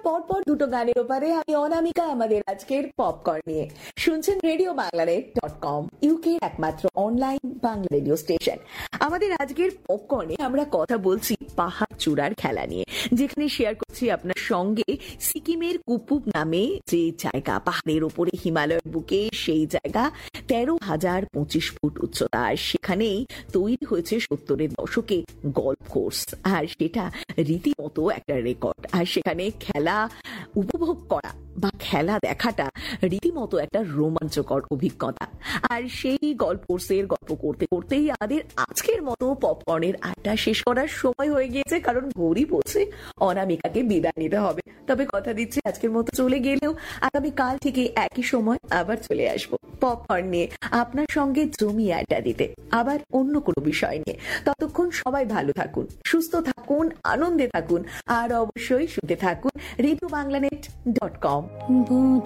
পরপর দুটো গানের ওপারে আমি অনামিকা আমাদের আজকের পপকর্ন নিয়ে শুনছেন রেডিও বাংলাদেশ.com, ইউকে একমাত্র অনলাইন বাংলা রেডিও স্টেশন। আমাদের আজকের পপকর্নে আমরা কথা বলছি পাহাড় চূড়ার খেলা নিয়ে, যেখানে শেয়ার করছি আপনার সঙ্গে সিকিমের কুপুপ নামে যে জায়গা, পাহাড়ের ওপরে হিমালয়ের বুকে সেই জায়গা, 13,025 ফুট উচ্চতা। আর সেখানেই তৈরি হয়েছে 70-এর দশকে গল্ফ কোর্স, আর সেটা রীতিমতো একটা রেকর্ড। আর সেখানে খেলা উপভোগ করা বা খেলা দেখাটা রীতিমতো একটা রোমাঞ্চকর অভিজ্ঞতা। আর সেই গল্ফ কোর্সের গল্প করতে করতেই আমাদের আজকের মতো পপকর্নের আড্ডা শেষ করার সময় হয়ে গিয়েছে, কারণ ঘড়ি বলছে অনামিকাকে বিদায় নিতে হবে। তবে কথা দিচ্ছি, আজকের মতো চলে গেলেও আগামী কাল থেকে একই সময় আবার চলে আসবো পপকর্ন নিয়ে আপনার সঙ্গে জমিয়ে আড্ডা দিতে, আবার অন্য কোনো বিষয় নিয়ে। ততক্ষণ সবাই ভালো থাকুন, সুস্থ থাকুন, আনন্দে থাকুন, আর অবশ্যই শুনতে থাকুন রেডিও বাংলাদেশ.com।